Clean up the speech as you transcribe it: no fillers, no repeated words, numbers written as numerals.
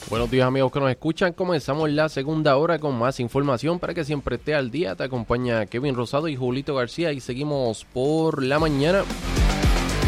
Buenos días amigos que nos escuchan, comenzamos la segunda hora con más información para que siempre esté al día. Te acompaña Kevin Rosado y Julito García y seguimos por la mañana.